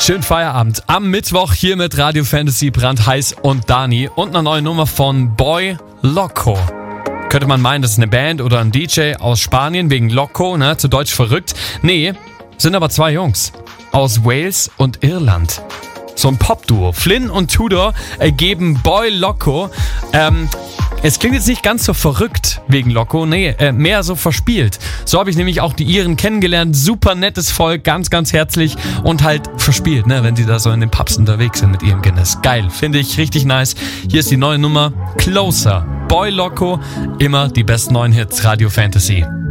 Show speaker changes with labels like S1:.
S1: Schönen Feierabend am Mittwoch hier mit Radio Fantasy, Brandheiß und Dani und einer neuen Nummer von Boy Loco. Könnte man meinen, das ist eine Band oder ein DJ aus Spanien wegen Loco, ne, zu Deutsch verrückt. Nee, sind aber zwei Jungs aus Wales und Irland. So ein Popduo. Flynn und Tudor ergeben Boy Loco. Es klingt jetzt nicht ganz so verrückt wegen Loco, nee, mehr so verspielt. So habe ich nämlich auch die Iren kennengelernt. Super nettes Volk, ganz, ganz herzlich und halt verspielt, ne, wenn sie da so in den Pubs unterwegs sind mit ihrem Guinness. Geil, finde ich richtig nice. Hier ist die neue Nummer, Closer. Boy Loco, immer die besten neuen Hits, Radio Fantasy.